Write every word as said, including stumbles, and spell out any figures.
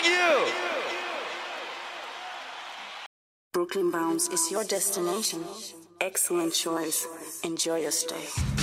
you! Brooklyn Bounce is your destination. Excellent choice. Enjoy your stay.